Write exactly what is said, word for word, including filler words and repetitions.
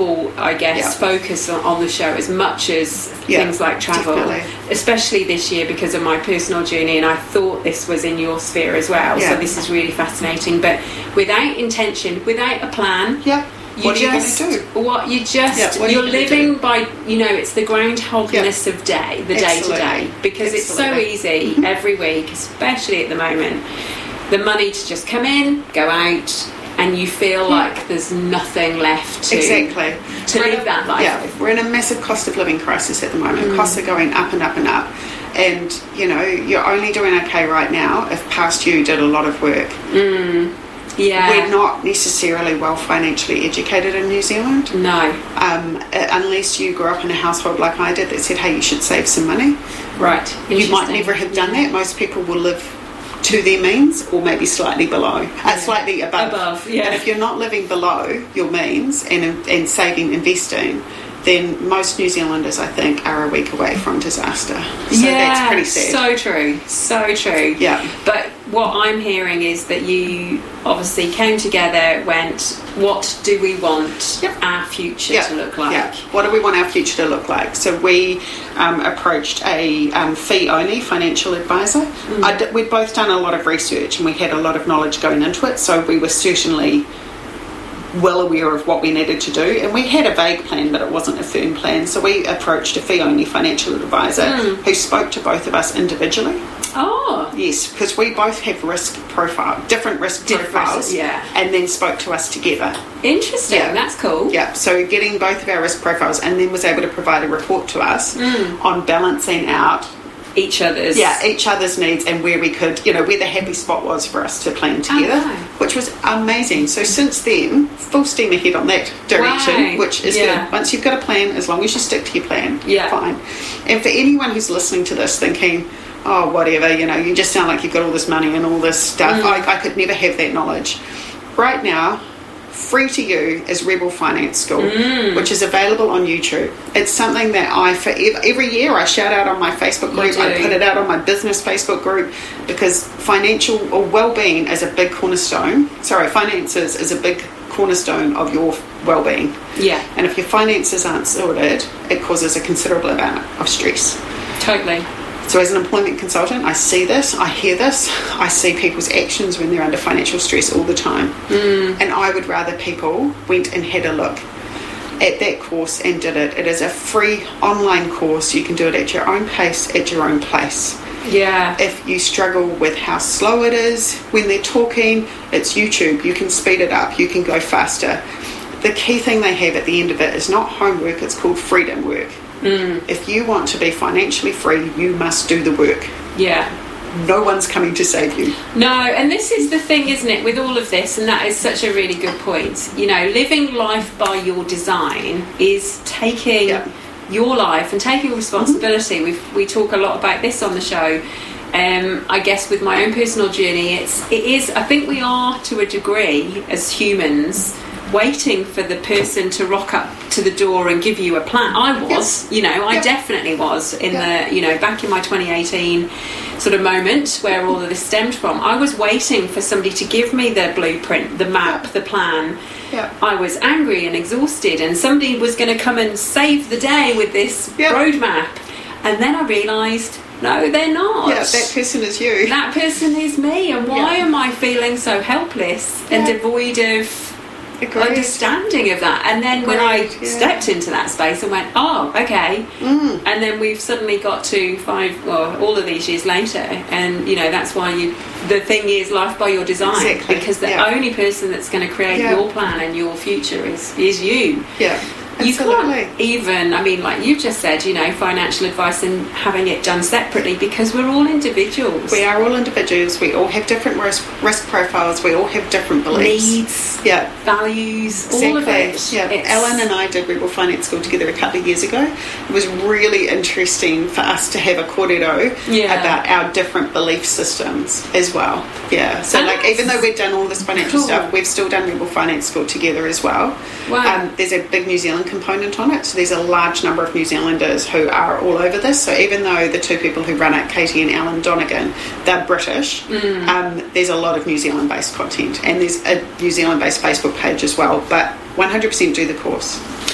double, I guess, yeah. focus on, on the show as much as yeah, things like travel, definitely. especially this year because of my personal journey, and I thought this was in your sphere as well, yeah. so this is really fascinating. But without intention, without a plan, yeah. You what just, are you going to do? What you just, yeah, what you're you living do? by, you know, it's the groundhogness yeah. of day, the Absolutely. day to day, because Absolutely. it's so easy mm-hmm. every week, especially at the moment, the money to just come in, go out, and you feel yeah. like there's nothing left to, exactly. to we're live a, that life yeah, with. We're in a massive cost of living crisis at the moment. Mm. Costs are going up and up and up. And, you know, you're only doing okay right now if past you did a lot of work. Mm. Yeah. We're not necessarily well financially educated in New Zealand. No. Um, unless you grew up in a household like I did that said, hey, you should save some money. Right. You might never have done yeah. that. Most people will live to their means or maybe slightly below, yeah. uh, slightly above. Above, yeah. And if you're not living below your means and, and saving, investing, then most New Zealanders, I think, are a week away from disaster. So yeah, that's pretty sad. So true, so true. Yeah. But what I'm hearing is that you obviously came together, went, what do we want yep. our future yep. to look like? Yeah. What do we want our future to look like? So we um, approached a um, fee-only financial advisor. Mm. I d- we'd both done a lot of research and we had a lot of knowledge going into it, so we were certainly well aware of what we needed to do, and we had a vague plan but it wasn't a firm plan, so we approached a fee-only financial advisor mm. who spoke to both of us individually. Oh yes, because we both have risk profile different risk different profiles, yeah, and then spoke to us together. Interesting. Yeah. That's cool. Yeah, so getting both of our risk profiles, and then was able to provide a report to us mm. on balancing out each other's yeah each other's needs and where we could, you know, where the happy spot was for us to plan together. Oh, wow. Which was amazing. So since then, full steam ahead on that direction. Wow. Which is yeah. good. Once you've got a plan, as long as you stick to your plan, yeah, fine. And for anyone who's listening to this thinking, oh whatever, you know, you just sound like you've got all this money and all this stuff, mm. I, I could never have that knowledge. Right now, free to you is Rebel Finance School, mm. which is available on YouTube. It's something that I, forever, every year I shout out on my Facebook group, I put it out on my business Facebook group, because financial or well-being is a big cornerstone, sorry, finances is a big cornerstone of your well-being. Yeah. And if your finances aren't sorted, it causes a considerable amount of stress. Totally. So as an employment consultant, I see this, I hear this, I see people's actions when they're under financial stress all the time. Mm. And I would rather people went and had a look at that course and did it. It is a free online course. You can do it at your own pace, at your own place. Yeah. If you struggle with how slow it is when they're talking, it's YouTube. You can speed it up. You can go faster. The key thing they have at the end of it is not homework, it's called freedom work. Mm. If you want to be financially free, you must do the work. Yeah. No one's coming to save you. No, and this is the thing, isn't it, with all of this, and that is such a really good point. You know, living life by your design is taking yeah. your life and taking responsibility. Mm-hmm. We we talk a lot about this on the show. Um, I guess with my own personal journey, it's it is. I think we are to a degree as humans waiting for the person to rock up to the door and give you a plan. I was, yes. you know, I yep. definitely was in yep. the, you know, back in my twenty eighteen sort of moment where all of this stemmed from. I was waiting for somebody to give me the blueprint, the map, yep. the plan. Yep. I was angry and exhausted, and somebody was going to come and save the day with this yep. roadmap. And then I realised, no, they're not. Yeah, that person is you. That person is me, and why yep. am I feeling so helpless yep. and devoid of Agreed. understanding of that? And then Agreed, when I yeah. stepped into that space and went, oh, okay, mm. and then we've suddenly got to five, well, all of these years later, and you know that's why you. The thing is, life by your design, exactly. because the yeah. only person that's going to create yeah. your plan and your future is is you. Yeah. You Absolutely. can't even, I mean, like you've just said, you know, financial advice and having it done separately, because we're all individuals. We are all individuals. We all have different risk, risk profiles. We all have different beliefs. Needs, yeah. values, exactly. all of it. Yeah. It's... Ellen and I did Rebel Finance School together a couple of years ago. It was really interesting for us to have a corridor yeah. about our different belief systems as well. Yeah. So, and like, even though we've done all this financial cool. stuff, we've still done Rebel Finance School together as well. Wow. Um, there's a big New Zealand component on it, so there's a large number of New Zealanders who are all over this. So even though the two people who run it, Katie and Alan Donegan, they're British, mm. um, there's a lot of New Zealand based content, and there's a New Zealand based Facebook page as well, but one hundred percent do the course.